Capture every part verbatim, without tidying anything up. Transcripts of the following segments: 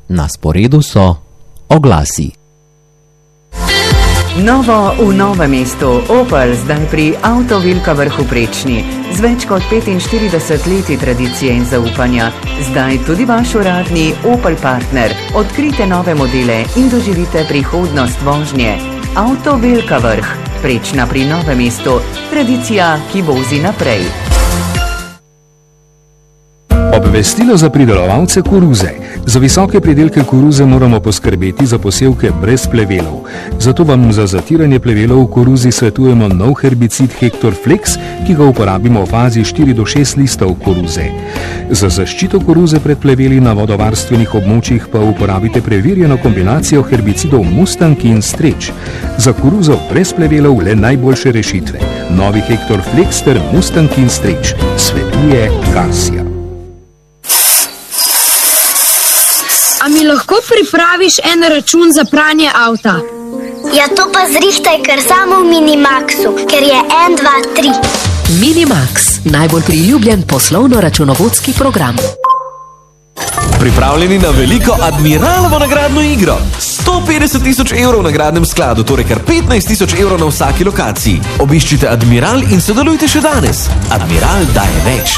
Na sporedu so oglasi. Novo v Novem mestu. Opel zdaj pri Avto Vilka Vrh v Prečni. Z več kot petinštirideset leti tradicije in zaupanja. Zdaj tudi vaš uradni Opel partner. Odkrite nove modele in doživite prihodnost vožnje. Avto Vilka Vrh. Prečna pri Novem mestu. Tradicija, ki vozi naprej. Obvestilo za pridelovalce koruze. Za visoke pridelke koruze moramo poskrbeti za posevke brez plevelov. Zato vam za zatiranje plevelov v koruzi svetujemo nov herbicid Hektor Flex, ki ga uporabimo v fazi štiri do šest listov koruze. Za zaščito koruze pred pleveli na vodovarstvenih območjih pa uporabite preverjeno kombinacijo herbicidov Mustang in Stretch. Za koruzo brez plevelov le najboljše rešitve. Novi Hektor Flex ter Mustang in Stretch. Svetuje Garcia. A mi lahko pripraviš en račun za pranje avta? Ja, to pa zrihtaj kar samo v Minimaxu, ker je en, dva, tri. Minimax, najbolj priljubljen poslovno-računovodski program. Pripravljeni na veliko Admiralovo nagradno igro. sto petdeset tisoč evrov v nagradnem skladu, torej kar petnajst tisoč evrov na vsaki lokaciji. Obiščite Admiral in sodelujte še danes. Admiral daje več.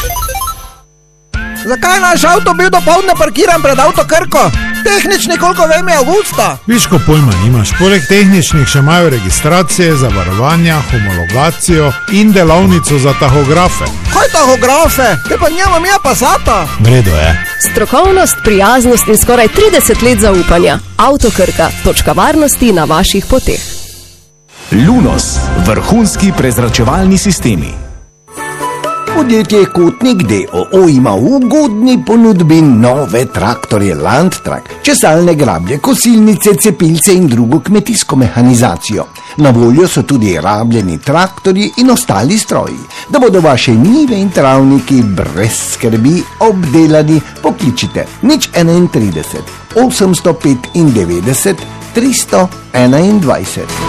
Zakaj naš avto bil dopoldne parkiran pred Avto Krko? Tehnični, koliko vem, je avgusta. Viš, ko pojma nimaš. Poleg tehničnih še imajo registracije, zavarovanja, homologacijo in delavnico za tahografe. Kaj tahografe? Te pa njema mi je Passata. Vredo je. Strokovnost, prijaznost in skoraj trideset let zaupanja. Avto Krka, točka varnosti na vaših poteh. Lunos, vrhunski prezračevalni sistemi. Podjetje Kotnik D O O ima v ugodni ponudbi nove traktorje Landtrak, česalne grablje, kosilnice, cepilce in drugo kmetijsko mehanizacijo. Na voljo so tudi rabljeni traktorji in ostali stroji, da bodo vaše njive in travniki brez skrbi obdelani. Pokličite nič enaintrideset, osemsto petindevetdeset, tristo enaindvajset.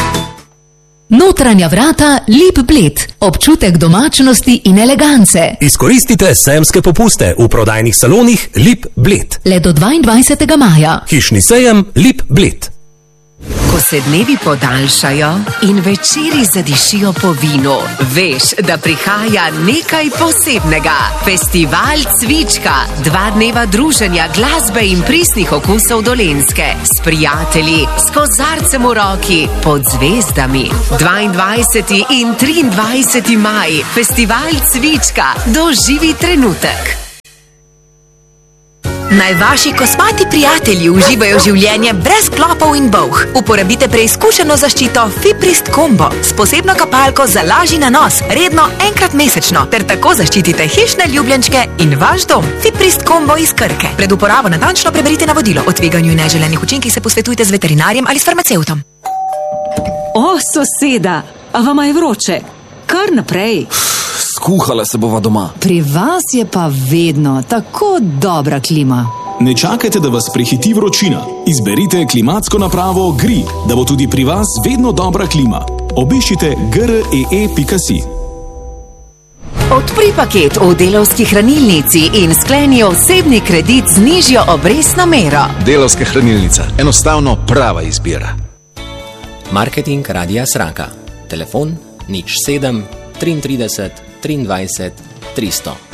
Notranja vrata Lip Bled. Občutek domačnosti in elegance. Izkoristite sejemske popuste v prodajnih salonih Lip Bled. Le do dvaindvajsetega maja. Hišni sejem Lip Bled. Ko se dnevi podaljšajo in večeri zadišijo po vinu, veš, da prihaja nekaj posebnega. Festival Cvička. Dva dneva druženja, glasbe in pristnih okusov Dolenjske. S prijatelji, s kozarcem v roki, pod zvezdami. dvaindvajseti in triindvajseti maj. Festival Cvička. Doživi trenutek. Naj vaši kosmati prijatelji uživajo življenje brez klopov in bolh. Uporabite preizkušeno zaščito Fiprist Combo s posebno kapalko za lažji nanos, redno enkrat mesečno, ter tako zaščitite hišne ljubljenčke in vaš dom. Fiprist Combo iz Krke. Pred uporabo natančno preberite navodilo. O tveganju in neželenih učinkih se posvetujte z veterinarjem ali s farmacevtom. O, soseda, a vama je vroče? Kar naprej. Skuhala se bova doma. Pri vas je pa vedno tako dobra klima. Ne čakajte, da vas prehiti vročina. Izberite klimatsko napravo G R I, da bo tudi pri vas vedno dobra klima. Obiščite g r e e pika si. Odpri paket v Delavski hranilnici in skleni osebni kredit z nižjo obrestno mero. Delavska hranilnica. Enostavno prava izbira. Marketing Radia Sraka. Telefon nič sedem triintrideset triindvajset tristo.